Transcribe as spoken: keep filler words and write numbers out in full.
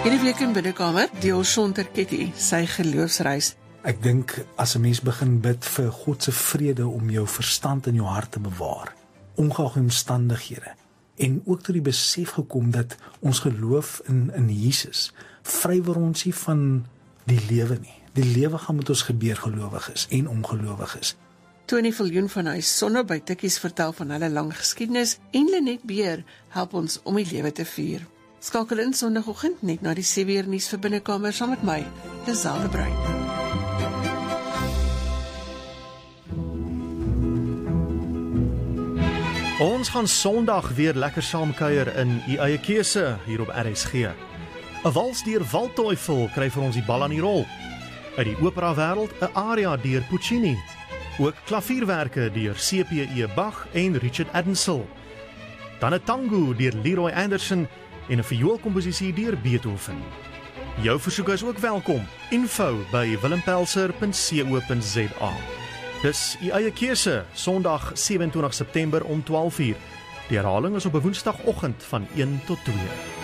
Hierdie week in Binnekamer deel Shaun Terketty sy geloofsreis. Ek dink as 'n mens begin bid vir God se vrede om jou verstand en jou hart te bewaar, ongeag omstandighede, en ook tot die besef gekom dat ons geloof in, in Jesus vrywer ons nie van die lewe nie. Die lewe gaan met ons gebeur, gelowiges en ongelowiges. Tony Viljoen van Huis Sonne by Tikkies vertel van hulle lang geskiedenis en Lenet Beer help ons om die lewe te vier. Skakel in Sondagoggend net na die sewe uur nuus vir Binnekamer saam met my, Liselde Bruin. Ons gaan Sondag weer lekker saamkuier in U Eie Keuse hier op R S G. 'n Wals deur Waldteufel kry vir ons die bal aan die rol. Uit die opera wêreld 'n aria deur Puccini. Ook klavierwerke deur C P E Bach en Richard Adensel. Dan 'n tango deur Leroy Anderson en 'n vioolkomposisie deur Beethoven. Jou versoek is ook welkom. Info by willempelser punt co punt za. Dis U Eie Keuse, Sondag sewe en twintig September om twaalf uur. Die herhaling is op 'n Woensdagoggend van een tot twee.